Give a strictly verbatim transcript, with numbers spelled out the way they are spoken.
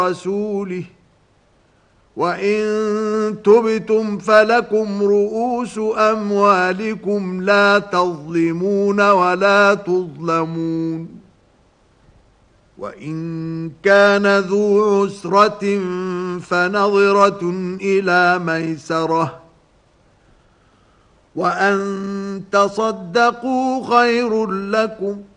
رسوله وإن تبتم فلكم رؤوس أموالكم لا تظلمون ولا تظلمون وإن كان ذو عسرة فنظرة إلى ميسرة وأن تصدقوا خير لكم